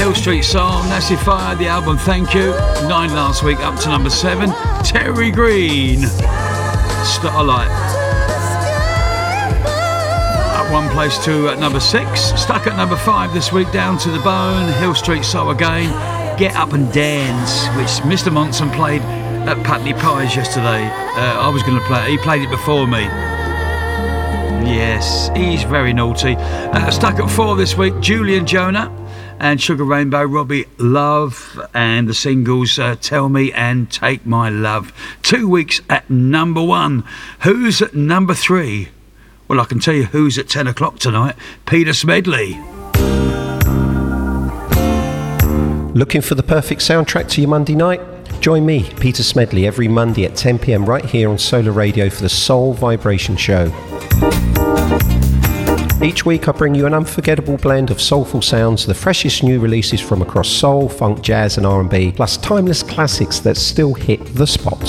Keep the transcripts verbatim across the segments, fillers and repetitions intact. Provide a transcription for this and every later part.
Hill Street Soul, Nasty Fire, the album Thank You, nine last week, up to number seven. Terry Green, Starlight, up one place to uh, number six. Stuck at number five this week, Down to the Bone, Hill Street Soul again. Get Up and Dance, which Mister Monson played at Putney Pies yesterday. Uh, I was going to play it, he played it before me. Yes, he's very naughty. Uh, stuck at four this week, Julian Jonah and Sugar Rainbow, Robbie Love, and the singles uh, Tell Me and Take My Love. Two weeks at number one. Who's at number three? Well, I can tell you who's at ten o'clock tonight. Peter Smedley. Looking for the perfect soundtrack to your Monday night? Join me, Peter Smedley, every Monday at ten p m right here on Solar Radio for the Soul Vibration Show. Each week I bring you an unforgettable blend of soulful sounds, the freshest new releases from across soul, funk, jazz and R and B, plus timeless classics that still hit the spot.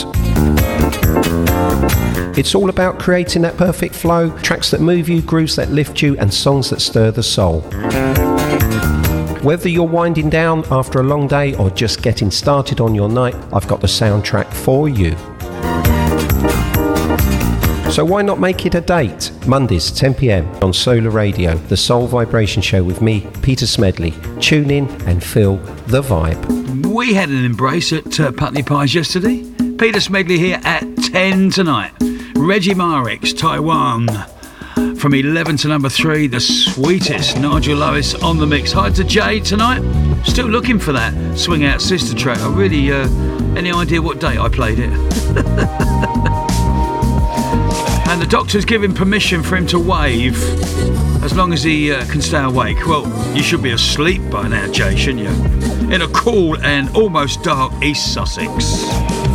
It's all about creating that perfect flow, tracks that move you, grooves that lift you, and songs that stir the soul. Whether you're winding down after a long day or just getting started on your night, I've got the soundtrack for you. So why not make it a date? Mondays, ten p m on Solar Radio, the Soul Vibration Show with me, Peter Smedley. Tune in and feel the vibe. We had an embrace at uh, Putney Pies yesterday. Peter Smedley here at ten tonight. Reggie Marix, Taiwan. From eleven to number three, the sweetest Nigel Lewis on the mix. Hi to Jay tonight. Still looking for that Swing Out Sister track. I really, uh, any idea what date I played it? And the doctor's giving permission for him to wave as long as he uh, can stay awake. Well, you should be asleep by now, Jay, shouldn't you? In a cool and almost dark East Sussex.